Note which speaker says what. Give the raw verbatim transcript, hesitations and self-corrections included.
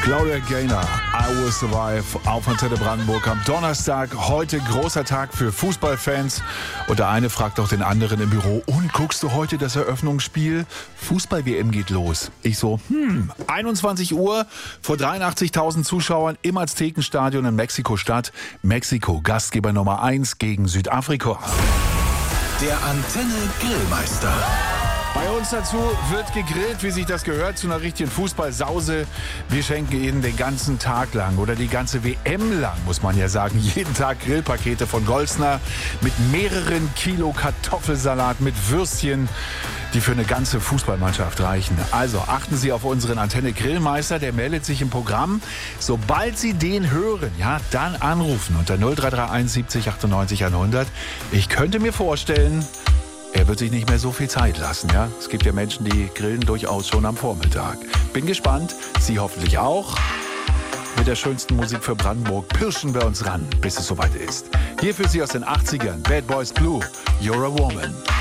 Speaker 1: Gloria Gaynor, I Will Survive auf Antenne Brandenburg am Donnerstag. Heute großer Tag für Fußballfans. Und der eine fragt auch den anderen im Büro, und guckst du heute das Eröffnungsspiel? Fußball-W M geht los. Ich so, hm, einundzwanzig Uhr vor dreiundachtzigtausend Zuschauern im Aztekenstadion in Mexiko-Stadt. Mexiko, Gastgeber Nummer eins gegen Südafrika.
Speaker 2: Der Antenne Grillmeister.
Speaker 1: Bei uns dazu wird gegrillt, wie sich das gehört, zu einer richtigen Fußballsause. Wir schenken Ihnen den ganzen Tag lang oder die ganze W M lang, muss man ja sagen, jeden Tag Grillpakete von Golsner mit mehreren Kilo Kartoffelsalat, mit Würstchen, die für eine ganze Fußballmannschaft reichen. Also achten Sie auf unseren Antenne Grillmeister, der meldet sich im Programm. Sobald Sie den hören, ja, dann anrufen unter null drei drei eins siebzig achtundneunzig hundert. Ich könnte mir vorstellen, er wird sich nicht mehr so viel Zeit lassen, ja? Es gibt ja Menschen, die grillen durchaus schon am Vormittag. Bin gespannt, Sie hoffentlich auch. Mit der schönsten Musik für Brandenburg pirschen wir uns ran, bis es soweit ist. Hier für Sie aus den achtzigern, Bad Boys Blue, You're a Woman.